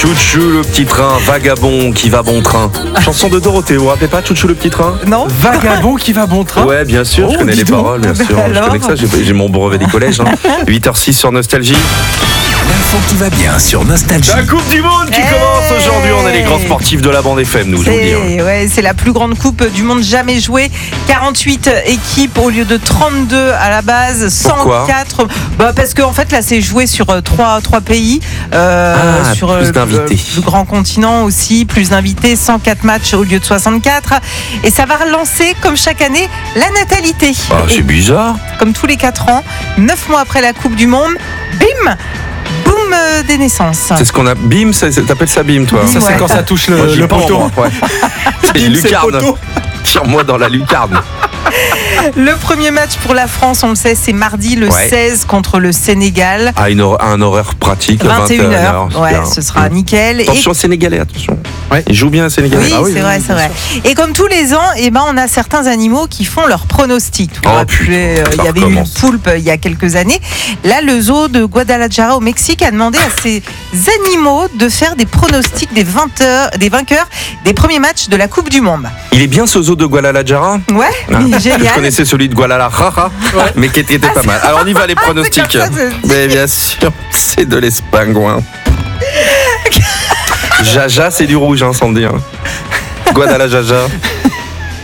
Chouchou le petit train, vagabond qui va bon train. Chanson de Dorothée, vous vous rappelez pas Chouchou le petit train? Non. Vagabond qui va bon train. Ouais, bien sûr, je connais les paroles, bien sûr. Je connais que ça, j'ai mon brevet des collèges. 8h06 sur Nostalgie. L'info qui va bien sur Nostalgie. La Coupe du Monde qui commence aujourd'hui. On est les grands sportifs de la bande FM, nous, je vous le dis. Ouais, c'est la plus grande coupe du monde jamais jouée. 48 équipes au lieu de 32 à la base. 104. Parce qu'en fait, là, c'est joué sur trois pays. Sur plus d'invités. Le grand continent aussi. Plus d'invités. 104 matchs au lieu de 64. Et ça va relancer, comme chaque année, la natalité. C'est bizarre. Comme tous les 4 ans, 9 mois après la Coupe du Monde, bim! Boum des naissances. C'est ce qu'on a. Bim, t'appelles ça bim, toi? Ça, c'est quand ça touche le poteau. C'est une lucarne. Tire-moi dans la lucarne. Le premier match pour la France, on le sait, c'est mardi le 16 contre le Sénégal. À un horaire pratique, 21h. Ouais, ce sera nickel. Attention aux Sénégalais, attention. Ouais. Ils jouent bien, Sénégalais. Oui, c'est vrai. Et comme tous les ans, on a certains animaux qui font leurs pronostics. Il y avait eu le poulpe il y a quelques années. Là, le zoo de Guadalajara au Mexique a demandé à ces animaux de faire des pronostics des vainqueurs des premiers matchs de la Coupe du Monde. Il est bien ce zoo de Guadalajara? Ouais, génial. Je connaissais celui de Guadalajara, mais qui était pas mal. Alors on y va, les pronostics. Mais bien sûr, c'est de l'espingouin. Jaja, c'est du rouge, sans le dire. Guadalajara.